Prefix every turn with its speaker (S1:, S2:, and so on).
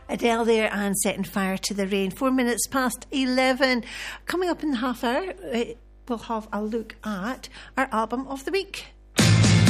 S1: Adele there and Setting Fire to the Rain. 4 minutes past 11. Coming up in the half hour, we'll have a look at our album of the week.